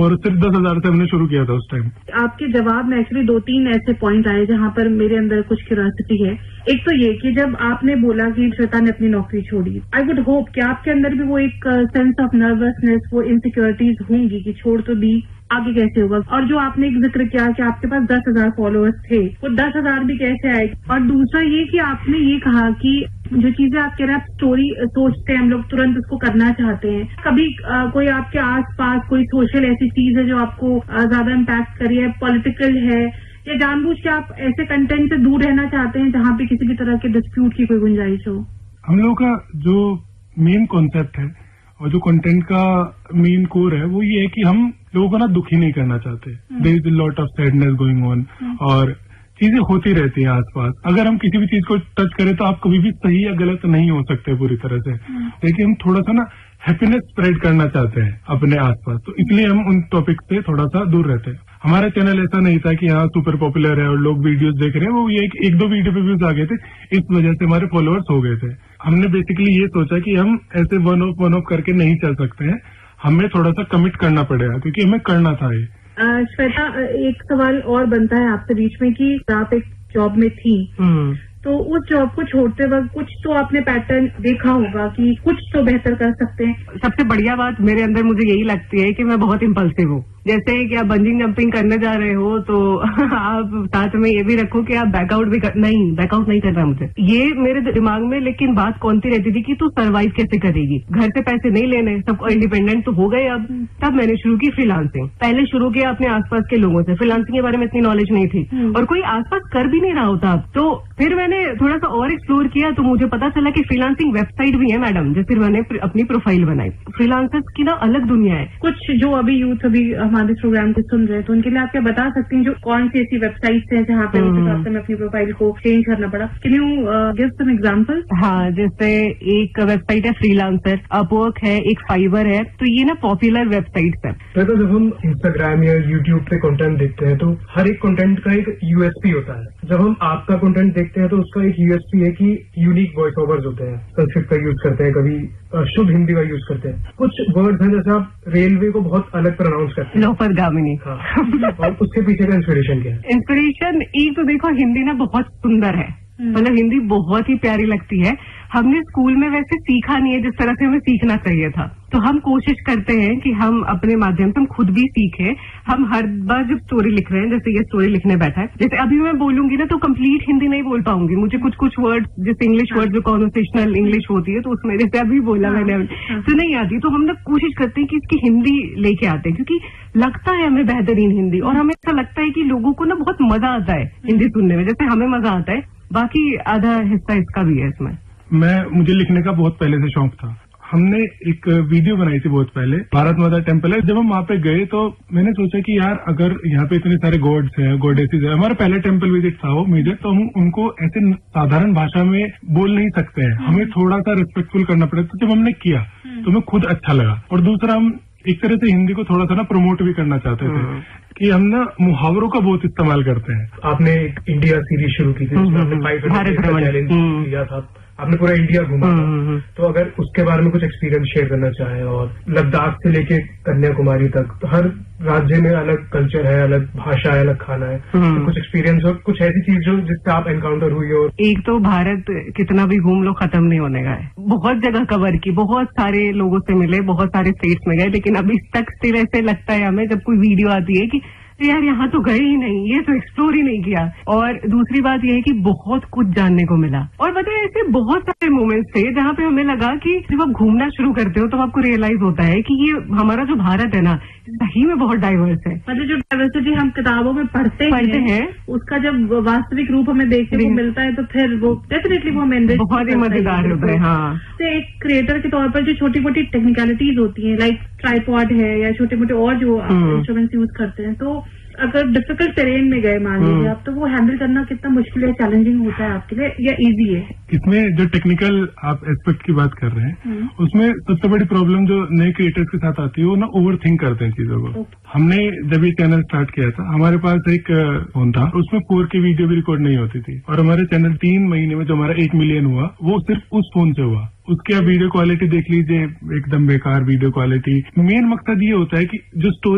और सिर्फ 10,000 से हमने शुरू किया था उस टाइम। आपके जवाब में एक्चुअली 2-3 ऐसे पॉइंट आए जहाँ पर मेरे अंदर कुछ क्यूरियोसिटी है। एक तो ये कि जब आपने बोला कि श्वेता ने अपनी नौकरी छोड़ी, आई वुड होप कि आपके अंदर भी वो एक सेंस ऑफ नर्वसनेस, वो इनसिक्योरिटीज होंगी कि छोड़ तो दी, आगे कैसे होगा। और जो आपने एक जिक्र किया कि आपके पास 10,000 फॉलोअर्स थे, वो 10,000 भी कैसे आए। और दूसरा ये कि आपने ये कहा कि जो चीजें आप कह रहे हैं, आप स्टोरी सोचते हैं, हम लोग तुरंत उसको करना चाहते हैं। कभी कोई आपके आसपास कोई सोशल ऐसी चीज है जो आपको ज्यादा इम्पैक्ट करी है, पॉलिटिकल है, या जानबूझ के आप ऐसे कंटेंट से दूर रहना चाहते हैं जहाँ पे किसी भी तरह के डिस्प्यूट की कोई गुंजाइश हो? हम लोगों का जो मेन कॉन्सेप्ट है और जो कंटेंट का मेन कोर है वो ये है कि हम लोगों को ना दुखी नहीं करना चाहते। There is a lot of sadness going on और चीजें होती रहती हैं आसपास। अगर हम किसी भी चीज को टच करें तो आप कभी भी सही या गलत नहीं हो सकते पूरी तरह से, लेकिन हम थोड़ा सा ना हैप्पीनेस स्प्रेड करना चाहते हैं अपने आसपास, तो इसलिए हम उन टॉपिक से थोड़ा सा दूर रहते हैं। हमारा चैनल ऐसा नहीं था कि हाँ सुपर पॉपुलर है और लोग वीडियोस देख रहे हैं, वो ये एक दो वीडियो पे व्यूज आ गए थे, इस वजह से हमारे फॉलोअर्स हो गए थे। हमने बेसिकली ये सोचा कि हम ऐसे वन ऑफ करके नहीं चल सकते हैं, हमें थोड़ा सा कमिट करना पड़ेगा क्योंकि हमें करना था ये। श्वेता, एक सवाल और बनता है आपसे बीच में कि आप एक जॉब में थी, तो उस जॉब को छोड़ते वक्त कुछ तो आपने पैटर्न देखा होगा कि कुछ तो बेहतर कर सकते हैं। सबसे बढ़िया बात मेरे अंदर मुझे यही लगती है कि मैं बहुत इम्पल्सिव हूँ। जैसे कि आप बंजिंग जंपिंग करने जा रहे हो तो आप साथ में ये भी रखो कि आप बैकआउट नहीं करना मुझे, ये मेरे दिमाग में लेकिन बात कौन सी रहती थी कि तू सर्वाइव कैसे करेगी, घर से पैसे नहीं लेने, सबको इंडिपेंडेंट तो हो गए अब। तब मैंने शुरू की फ्रीलांसिंग। पहले शुरू किया अपने आसपास के लोगों से, फ्रीलांसिंग के बारे में इतनी नॉलेज नहीं थी और कोई आसपास कर भी नहीं रहा होता। तो फिर मैंने थोड़ा सा और एक्सप्लोर किया तो मुझे पता चला कि फ्रीलांसिंग वेबसाइट भी है मैडम, जो फिर मैंने अपनी प्रोफाइल बनाई। फ्रीलांसर्स की ना अलग दुनिया है। कुछ जो अभी यूथ हमारे प्रोग्राम को सुन रहे हैं तो उनके लिए आप क्या बता सकती हैं जो कौन सी ऐसी वेबसाइट्स हैं जहाँ पे उस हिसाब से अपनी प्रोफाइल को चेंज करना पड़ा? Can you give some example? हाँ, जैसे एक वेबसाइट है फ्रीलांसर, अपवर्क है, एक फाइवर है, तो ये ना पॉपुलर वेबसाइट्स है। तो जब हम इंस्टाग्राम या यूट्यूब पे कंटेंट देखते हैं तो हर एक कंटेंट का एक यूएसपी होता है। जब हम आपका कंटेंट देखते हैं तो उसका एक यूएसपी है कि यूनिक वॉइस ओवर्स होते हैं, संस्कृत का यूज करते हैं, कभी शुद्ध हिंदी का यूज करते हैं। कुछ वर्ड्स हैं जैसे आप रेलवे को बहुत अलग प्रोनाउंस करते हैं, लोफरगामिनी। हाँ। और उसके पीछे का इंस्पिरेशन क्या है? इंस्पिरेशन एक तो देखो, हिंदी ना बहुत सुंदर है, मतलब हिंदी बहुत ही प्यारी लगती है। हमने स्कूल में वैसे सीखा नहीं है जिस तरह से हमें सीखना चाहिए था, तो हम कोशिश करते हैं कि हम अपने माध्यम से हम खुद भी सीखें। हम हर बार जब स्टोरी लिख रहे हैं, जैसे ये स्टोरी लिखने बैठा है, जैसे अभी मैं बोलूंगी ना तो कंप्लीट हिंदी नहीं बोल पाऊंगी, मुझे कुछ वर्ड जैसे इंग्लिश वर्ड जो कॉन्वर्सेशनल इंग्लिश होती है तो उसमें जैसे अभी बोला मैंने तो नहीं आती, तो हम लोग कोशिश करते हैं कि इसकी हिंदी लेके आते हैं क्योंकि लगता है हमें बेहतरीन हिंदी, और हमें ऐसा लगता है कि लोगों को ना बहुत मजा आता है हिंदी सुनने में, जैसे हमें मजा आता है। बाकी आधा हिस्सा इसका भी है इसमें। मुझे लिखने का बहुत पहले से शौक था। हमने एक वीडियो बनाई थी बहुत पहले, भारत माता टेम्पल है। जब हम वहाँ पे गए तो मैंने सोचा कि यार अगर यहाँ पे इतने सारे गॉड्स हैं, गॉडेसेस है, हमारा पहला टेम्पल विजिट था वो मेजर, तो हम उनको ऐसे साधारण भाषा में बोल नहीं सकते हैं, हमें थोड़ा सा रिस्पेक्टफुल करना पड़ेगा। तो जब हमने किया तो हमें खुद अच्छा लगा, और दूसरा हम एक तरह से हिंदी को थोड़ा सा ना प्रमोट भी करना चाहते थे कि हम ना मुहावरों का बहुत इस्तेमाल करते हैं। आपने एक इंडिया सीरीज शुरू की थी, चैलेंज किया था, आपने पूरा इंडिया घूमा था, तो अगर उसके बारे में कुछ एक्सपीरियंस शेयर करना चाहें, और लद्दाख से लेके कन्याकुमारी तक, तो हर राज्य में अलग कल्चर है, अलग भाषा है, अलग खाना है, तो कुछ एक्सपीरियंस और कुछ ऐसी चीज जो जिससे आप एनकाउंटर हुई हो। एक तो भारत कितना भी घूम लो खत्म नहीं होने का है, बहुत जगह कवर की, बहुत सारे लोगों से मिले, बहुत सारे स्टेट्स में गए, लेकिन अभी तक स्टिल ऐसे लगता है हमें जब कोई वीडियो आती है कि यार यहाँ तो गए ही नहीं, ये तो एक्सप्लोर ही नहीं किया। और दूसरी बात यह है कि बहुत कुछ जानने को मिला, और बताए ऐसे बहुत सारे मोमेंट्स थे जहाँ पे हमें लगा कि जब आप घूमना शुरू करते हो तो आपको रियलाइज होता है कि ये हमारा जो भारत है ना सही में बहुत डाइवर्स है। मतलब जो डाइवर्सिटी हम किताबों में पढ़ते हैं उसका जब वास्तविक रूप हमें देखने को मिलता है तो फिर वो डेफिनेटली वो हमें बहुत ही मजेदार होता है। हाँ, तो एक क्रिएटर के तौर पर जो छोटी मोटी टेक्निकलिटीज होती हैं, लाइक ट्राइपॉड है या छोटे मोटे और जो इंस्ट्रूमेंट्स यूज करते हैं, तो अगर डिफिकल्ट टेरेन में गए मान लीजिए आप, तो वो हैंडल करना कितना मुश्किल है, चैलेंजिंग होता है आपके लिए या इजी है? इसमें जो टेक्निकल आप एस्पेक्ट की बात कर रहे हैं उसमें सबसे बड़ी प्रॉब्लम जो नए क्रिएटर्स के साथ आती है वो ना ओवर थिंक करते हैं चीजों को। हमने जब ये चैनल स्टार्ट किया था, हमारे पास एक फोन था, उसमें 4K वीडियो भी रिकॉर्ड नहीं होती थी, और हमारे चैनल 3 महीने में जो हमारा 1 मिलियन हुआ वो सिर्फ उस फोन से हुआ। उसकी आप वीडियो क्वालिटी देख लीजिए, एकदम बेकार वीडियो क्वालिटी। मेन मकसद ये होता है कि जो स्टोरी